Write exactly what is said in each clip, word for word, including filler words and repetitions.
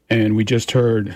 And we just heard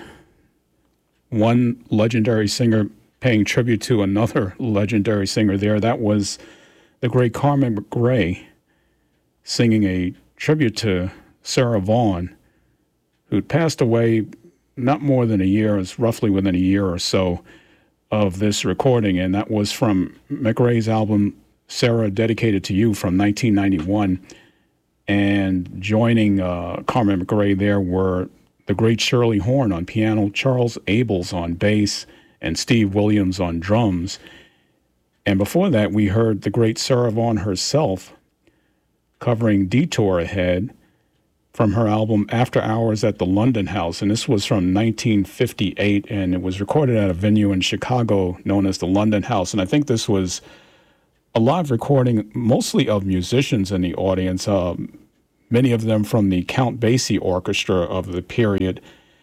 one legendary singer paying tribute to another legendary singer there. That was the great Carmen McRae singing a tribute to Sarah Vaughan, who'd passed away not more than a year, it was roughly within a year or so of this recording. And that was from McRae's album, Sarah, Dedicated to You, from nineteen ninety-one. And joining uh, Carmen McRae there were the great Shirley Horn on piano, Charles Abels on bass, and Steve Williams on drums. And before that, we heard the great Sarah Vaughan herself covering Detour Ahead from her album After Hours at the London House. And this was from nineteen fifty-eight, and it was recorded at a venue in Chicago known as the London House. And I think this was a live recording mostly of musicians in the audience, um, many of them from the Count Basie Orchestra of the period.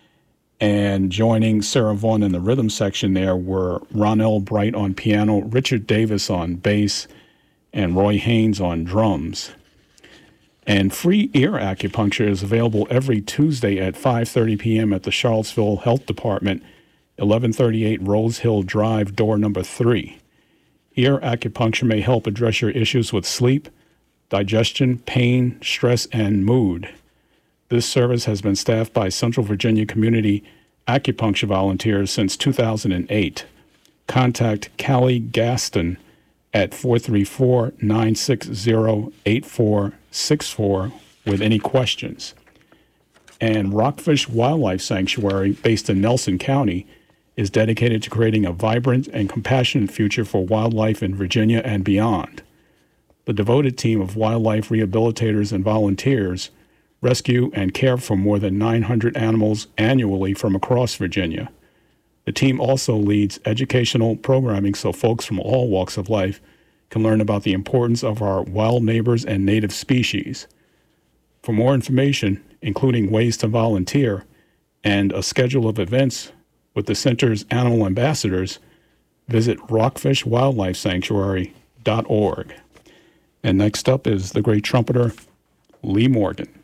And joining Sarah Vaughan in the rhythm section there were Ronell Bright on piano, Richard Davis on bass, and Roy Haynes on drums. And free ear acupuncture is available every Tuesday at five thirty p.m. at the Charlottesville Health Department, eleven thirty-eight Rose Hill Drive, door number three. Ear acupuncture may help address your issues with sleep, digestion, pain, stress, and mood. This service has been staffed by Central Virginia Community Acupuncture volunteers since two thousand eight. Contact Callie Gaston at four three four, nine six zero, eight four six four with any questions. And Rockfish Wildlife Sanctuary, based in Nelson County, is dedicated to creating a vibrant and compassionate future for wildlife in Virginia and beyond. The devoted team of wildlife rehabilitators and volunteers rescue and care for more than nine hundred animals annually from across Virginia. The team also leads educational programming so folks from all walks of life can learn about the importance of our wild neighbors and native species. For more information, including ways to volunteer and a schedule of events with the center's animal ambassadors, visit rockfish wildlife sanctuary dot org. And next up is the great trumpeter Lee Morgan.